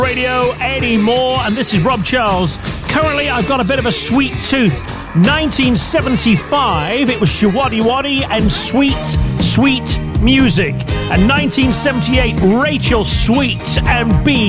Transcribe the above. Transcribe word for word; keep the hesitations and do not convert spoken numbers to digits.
Radio anymore, and this is Rob Charles. Currently, I've got a bit of a sweet tooth. nineteen seventy-five, it was Shawaddy Waddy and Sweet, Sweet Music. And nineteen seventy-eight, Rachel Sweet and B.